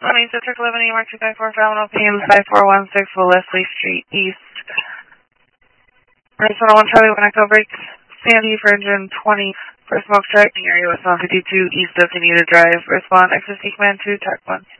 20, District 11, Mark 254, Phenomenal PM 5416 for Leslie Street East. First 101 Charlie, 1 Echo Break, Sandy for engine 20 for smoke track in area with 152 East of Canada Drive. Respond, XSC Command 2, Track 1.